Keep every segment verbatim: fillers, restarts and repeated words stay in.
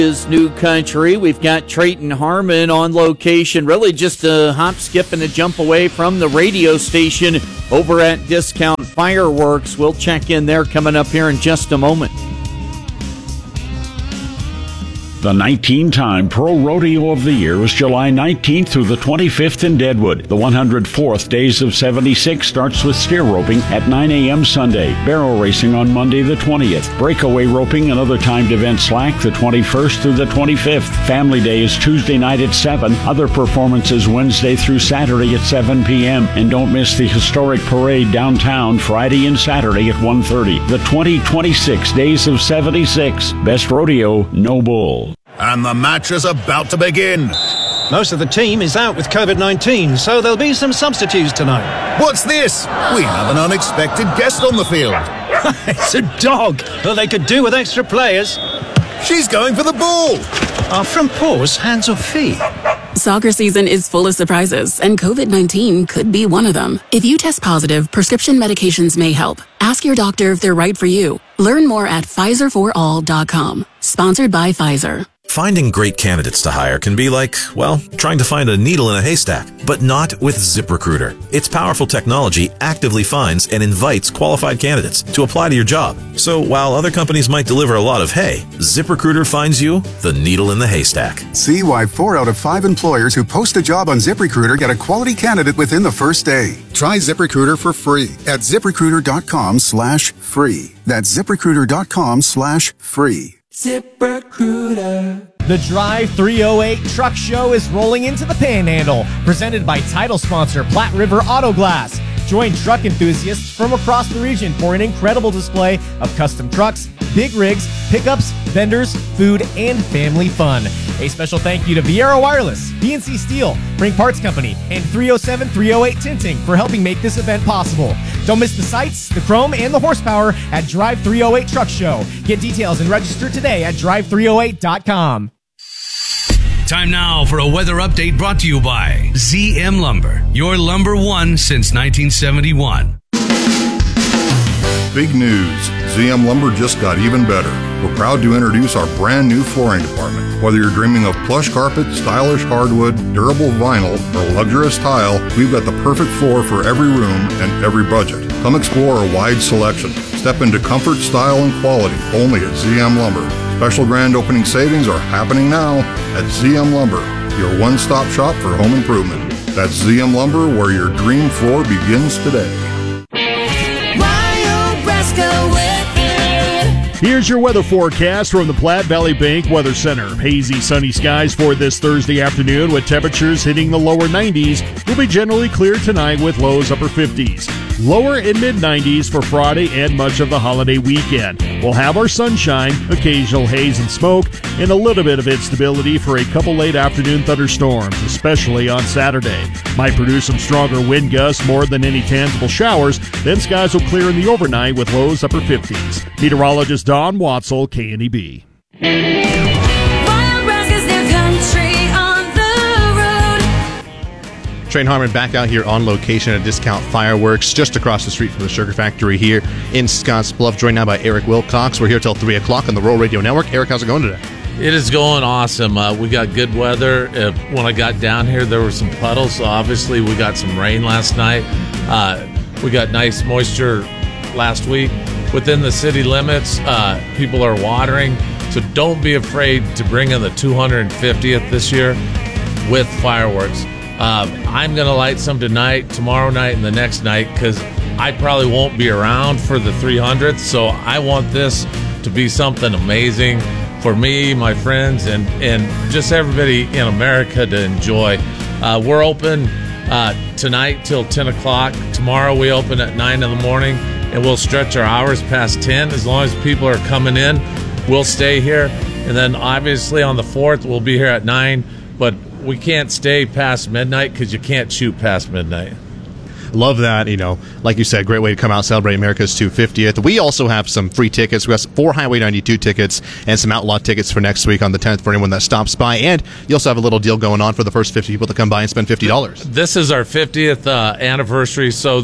Is New Country. We've got Trayton Harmon on location, really just a hop, skip, and a jump away from the radio station over at Discount Fireworks. We'll check in there coming up here in just a moment. The nineteen-time Pro Rodeo of the Year is July nineteenth through the twenty-fifth in Deadwood. The one hundred fourth Days of seventy-six starts with steer roping at nine a.m. Sunday, barrel racing on Monday the twentieth, breakaway roping and other timed events slack the twenty-first through the twenty-fifth. Family Day is Tuesday night at seven, other performances Wednesday through Saturday at seven p.m. And don't miss the historic parade downtown Friday and Saturday at one thirty. The twenty twenty-six Days of seventy-six. Best rodeo, no bull. And the match is about to begin. Most of the team is out with covid nineteen, so there'll be some substitutes tonight. What's this? We have an unexpected guest on the field. It's a dog. Well, they could do with extra players. She's going for the ball. Are front paws hands or feet? Soccer season is full of surprises, and covid nineteen could be one of them. If you test positive, prescription medications may help. Ask your doctor if they're right for you. Learn more at Pfizer for all dot com. Sponsored by Pfizer. Finding great candidates to hire can be like, well, trying to find a needle in a haystack, but not with ZipRecruiter. Its powerful technology actively finds and invites qualified candidates to apply to your job. So while other companies might deliver a lot of hay, ZipRecruiter finds you the needle in the haystack. See why four out of five employers who post a job on ZipRecruiter get a quality candidate within the first day. Try ZipRecruiter for free at ZipRecruiter.com slash free. That's ZipRecruiter.com slash free. ZipRecruiter. The Drive three oh eight Truck Show is rolling into the Panhandle, presented by title sponsor Platte River Auto Glass. Join truck enthusiasts from across the region for an incredible display of custom trucks, big rigs, pickups, vendors, food, and family fun. A special thank you to Viera Wireless, B and C Steel, Brink Parts Company, and three oh seven three oh eight Tinting for helping make this event possible. Don't miss the sights, the chrome, and the horsepower at Drive three oh eight Truck Show. Get details and register today at drive three oh eight dot com. Time now for a weather update brought to you by Z M Lumber, your lumber one since nineteen seventy-one. Big news. Z M Lumber just got even better. We're proud to introduce our brand new flooring department. Whether you're dreaming of plush carpet, stylish hardwood, durable vinyl, or luxurious tile, we've got the perfect floor for every room and every budget. Come explore a wide selection. Step into comfort, style, and quality only at Z M Lumber. Special grand opening savings are happening now at Z M Lumber, your one-stop shop for home improvement. That's Z M Lumber, where your dream floor begins today. Here's your weather forecast from the Platte Valley Bank Weather Center. Hazy, sunny skies for this Thursday afternoon with temperatures hitting the lower nineties. Will be generally clear tonight with lows upper fifties. Lower and mid nineties for Friday and much of the holiday weekend. We'll have our sunshine, occasional haze and smoke, and a little bit of instability for a couple late afternoon thunderstorms, especially on Saturday. Might produce some stronger wind gusts more than any tangible showers. Then skies will clear in the overnight with lows upper fifties. Meteorologist Don Watzel, K N E B. Trayton Harmon back out here on location at Discount Fireworks, just across the street from the Sugar Factory here in Scottsbluff. Joined now by Eric Wilcox. We're here till three o'clock on the Rural Radio Network. Eric, how's it going today? It is going awesome. Uh, we got good weather. Uh, when I got down here, there were some puddles. So obviously, we got some rain last night. Uh, we got nice moisture last week. Within the city limits, uh, people are watering. So don't be afraid to bring in the two hundred fiftieth this year with fireworks. Uh, I'm going to light some tonight, tomorrow night, and the next night because I probably won't be around for the three hundredth. So I want this to be something amazing for me, my friends, and, and just everybody in America to enjoy. Uh, we're open uh, tonight till ten o'clock. Tomorrow we open at nine in the morning, and we'll stretch our hours past ten. As long as people are coming in, we'll stay here. And then obviously on the fourth, we'll be here at nine, but we can't stay past midnight because you can't shoot past midnight. Love that. You know, like you said, great way to come out and celebrate America's two hundred fiftieth. We also have some free tickets. We have four Highway ninety-two tickets and some Outlaw tickets for next week on the tenth for anyone that stops by. And you also have a little deal going on for the first fifty people to come by and spend fifty dollars. This is our fiftieth uh, anniversary, so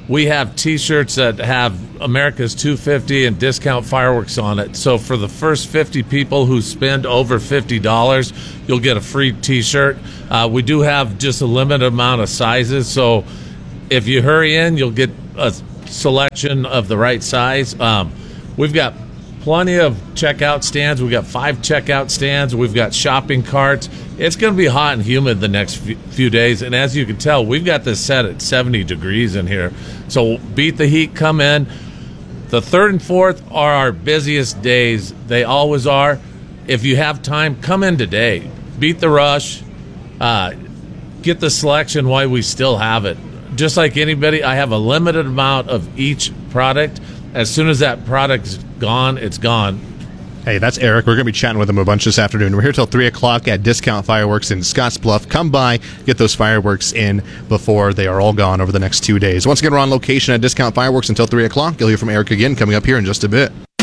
we have T-shirts that have America's two fifty and Discount Fireworks on it. So for the first fifty people who spend over fifty dollars, you'll get a free T-shirt. Uh, we do have just a limited amount of sizes, so if you hurry in, you'll get a selection of the right size. Um, we've got plenty of checkout stands. We've got five checkout stands. We've got shopping carts. It's going to be hot and humid the next few days, and as you can tell, we've got this set at seventy degrees in here. So beat the heat, come in. The third and fourth are our busiest days. They always are. If you have time, come in today. Beat the rush. Uh, get the selection while we still have it. Just like anybody, I have a limited amount of each product. As soon as that product's gone, it's gone. Hey, that's Eric. We're going to be chatting with him a bunch this afternoon. We're here till three o'clock at Discount Fireworks in Scottsbluff. Come by, get those fireworks in before they are all gone over the next two days. Once again, we're on location at Discount Fireworks until three o'clock. You'll hear from Eric again coming up here in just a bit.